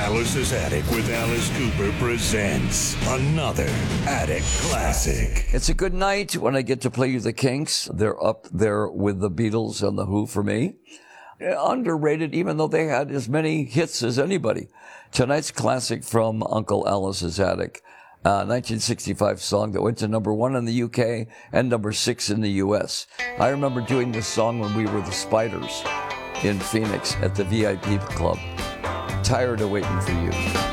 Alice's Attic with Alice Cooper presents another Attic Classic. It's a good night when I get to play you the Kinks. They're up there with the Beatles and the Who for me. Underrated, even though they had as many hits as anybody. Tonight's classic from Uncle Alice's Attic. 1965 song that went to number 1 in the UK and number 6 in the US. I remember doing this song when we were the Spiders in Phoenix at the VIP Club. Tired of waiting for you.